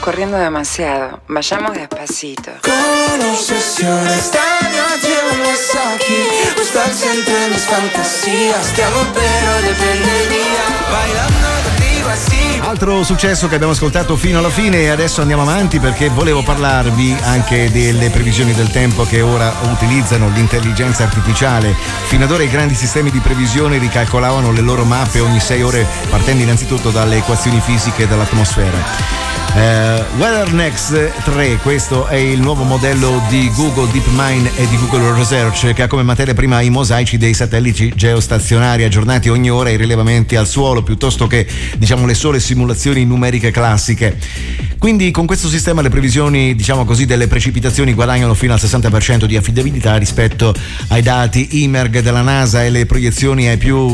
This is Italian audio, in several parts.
corriendo demasiado. Vayamos despacito. Con obsesión esta noche vamos aquí. Estás entre mis fantasías. Te amo pero depende del día. Bailando contigo así. Altro successo che abbiamo ascoltato fino alla fine, e adesso andiamo avanti perché volevo parlarvi anche delle previsioni del tempo che ora utilizzano l'intelligenza artificiale. Fino ad ora i grandi sistemi di previsione ricalcolavano le loro mappe ogni 6 ore partendo innanzitutto dalle equazioni fisiche dell'atmosfera. WeatherNext 3, questo è il nuovo modello di Google DeepMind e di Google Research, che ha come materia prima i mosaici dei satelliti geostazionari aggiornati ogni ora e i rilevamenti al suolo, piuttosto che le sole simulazioni numeriche classiche. Quindi con questo sistema le previsioni delle precipitazioni guadagnano fino al 60% di affidabilità rispetto ai dati IMERG della NASA e le proiezioni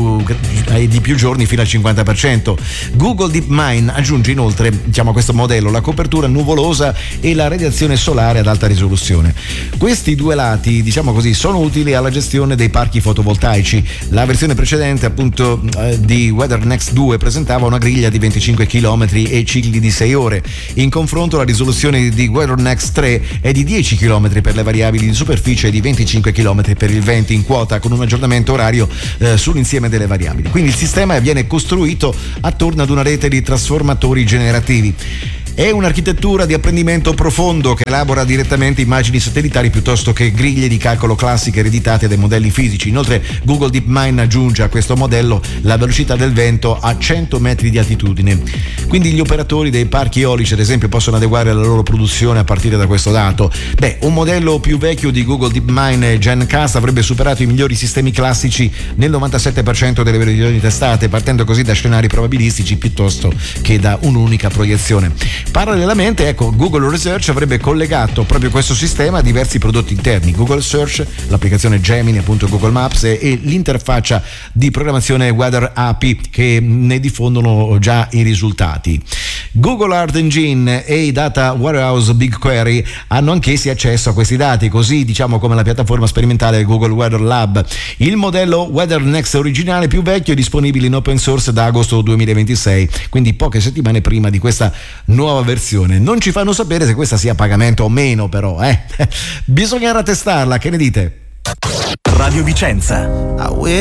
di più giorni fino al 50%. Google DeepMind aggiunge inoltre a questo modello la copertura nuvolosa e la radiazione solare ad alta risoluzione. Questi due lati sono utili alla gestione dei parchi fotovoltaici. La versione precedente appunto di WeatherNext 2 presentava una griglia di 25 km e cicli di 6 ore. In confronto la risoluzione di WeatherNext 3 è di 10 km per le variabili di superficie e di 25 km per il vento in quota, con un aggiornamento orario sull'insieme delle variabili. Quindi il sistema viene costruito attorno ad una rete di trasformatori generativi. È un'architettura di apprendimento profondo che elabora direttamente immagini satellitari piuttosto che griglie di calcolo classiche ereditate dai modelli fisici. Inoltre Google DeepMind aggiunge a questo modello la velocità del vento a 100 metri di altitudine. Quindi gli operatori dei parchi eolici ad esempio possono adeguare la loro produzione a partire da questo dato. Un modello più vecchio di Google DeepMind GenCast avrebbe superato i migliori sistemi classici nel 97% delle previsioni testate, partendo così da scenari probabilistici piuttosto che da un'unica proiezione. Parallelamente, Google Research avrebbe collegato proprio questo sistema a diversi prodotti interni: Google Search, l'applicazione Gemini, appunto Google Maps, e l'interfaccia di programmazione Weather API che ne diffondono già i risultati. Google Earth Engine e i Data Warehouse BigQuery hanno anch'essi accesso a questi dati, così come la piattaforma sperimentale Google Weather Lab. Il modello WeatherNext originale più vecchio è disponibile in open source da agosto 2026, quindi poche settimane prima di questa nuova versione. Non ci fanno sapere se questa sia a pagamento o meno, però bisognerà testarla, che ne dite? Radio Vicenza.